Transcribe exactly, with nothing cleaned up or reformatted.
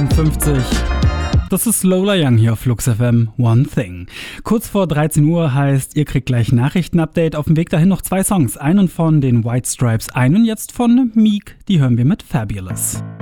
fünfzig. Das ist Lola Young hier auf Flux F M, One Thing. Kurz vor dreizehn Uhr heißt, ihr kriegt gleich Nachrichtenupdate. Auf dem Weg dahin noch zwei Songs. Einen von den White Stripes, einen jetzt von Meek. Die hören wir mit Fabulous.